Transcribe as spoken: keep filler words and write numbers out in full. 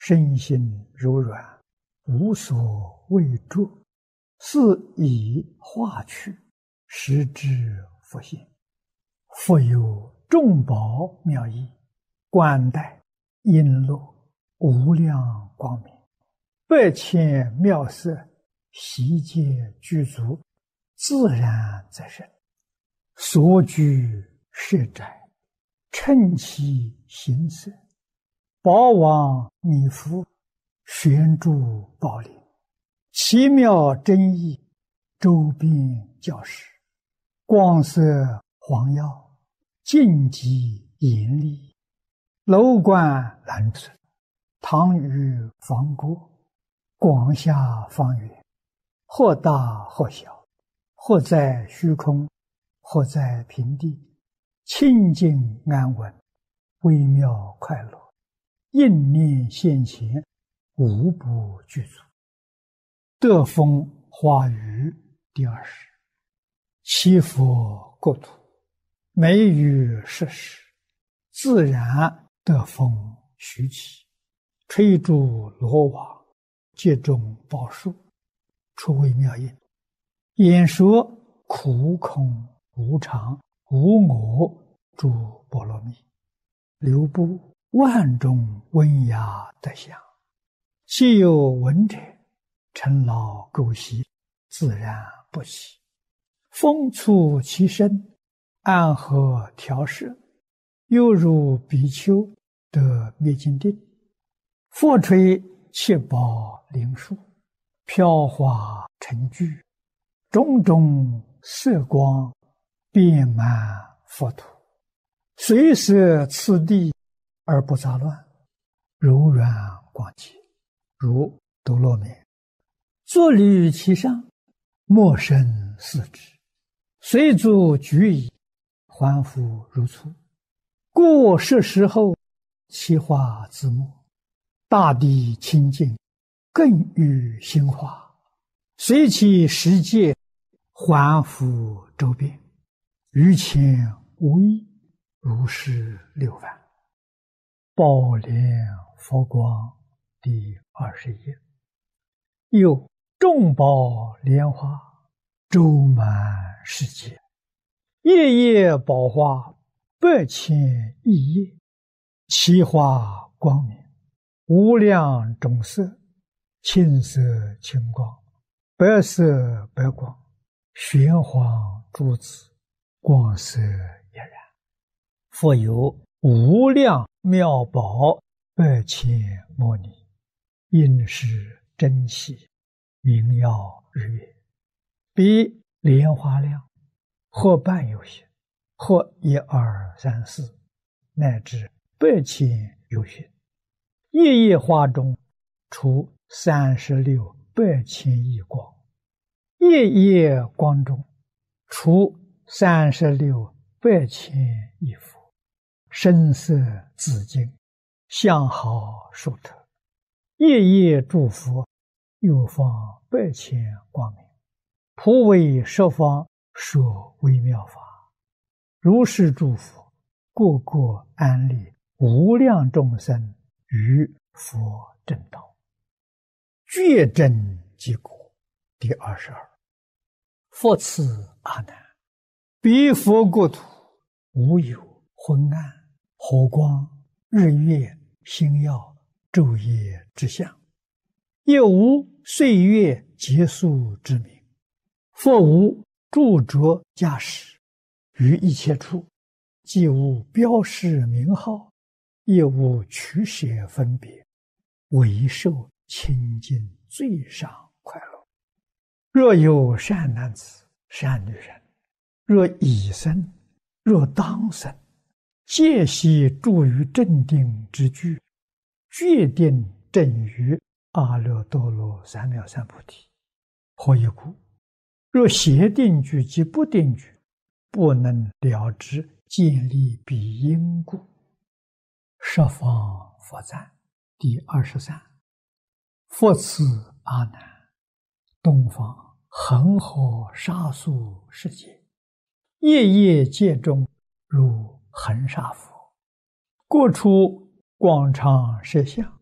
身心柔软，无所畏著，是以化去，实之佛性。复有众宝妙义，冠带璎珞，无量光明，百千妙色，悉皆具足，自然在身。所居舍宅，称其形色，宝王弥覆，悬诸宝林，奇妙真义，周遍教室，光色黄耀，净极严厉，楼观蓝存，堂宇方过，广厦方圆，或大或小，或在虚空，或在平地，清净安稳，微妙快乐，应念现前，无不具足。德风华语第二十。七佛国土，美于设施，自然德风徐起，吹诸罗网，接种宝树，出微妙音，演说苦空无常无我诸波罗蜜，流布万种温雅德相，既有闻者，尘劳垢习，自然不起。风促其身，安和调摄，犹如比丘得灭尽定。佛吹七宝灵树，飘华成聚，种种色光，遍满佛土，随摄次第而不杂乱，柔软广洁，如多罗面。坐立其上，莫生四肢，随足举矣，还复如初。故是时候，其化自没，大地清净，更欲兴化，随其时节，还复周遍，于前无异，如是六万。宝莲佛光第二十页。又众宝莲花，周满世界，夜夜宝花，百千亿叶，其花光明，无量种色，青色青光，白色白光，玄黄珠子，光色俨然。复有无量妙宝，百千摩尼，应是珍稀，明耀日月，比莲花量，或半有些，或一二三四，乃至百千有些。夜夜花中，出三十六百千亿光；夜夜光中，出三十六百千亿佛。声色紫金，相好殊特，夜夜诸佛，又放百千光明，普为十方说微妙法。如是诸佛，个个安立无量众生于佛正道，觉真即果。第二十二。复次阿难，彼佛国土，无有昏暗、火光、日月、星耀、昼夜之相，也无岁月结束之名。复无著着驾驶，于一切处，既无标示名号，也无取舍分别，唯受清净最上快乐。若有善男子、善女人，若已生，若当生，皆悉住于正定之具，决定正于阿耨多罗三藐三菩提。何以故？若邪定具及不定具，不能了知建立彼因故。十方佛赞第二十三。复次阿难，东方恒河沙数世界，夜夜界中如恒沙佛，各处广长舌相，